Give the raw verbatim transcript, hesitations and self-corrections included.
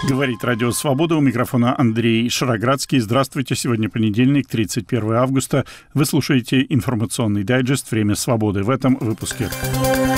Говорит Радио Свобода, у микрофона Андрей Шароградский. Здравствуйте, сегодня понедельник, тридцать первое августа. Вы слушаете информационный дайджест «Время свободы». В этом выпуске.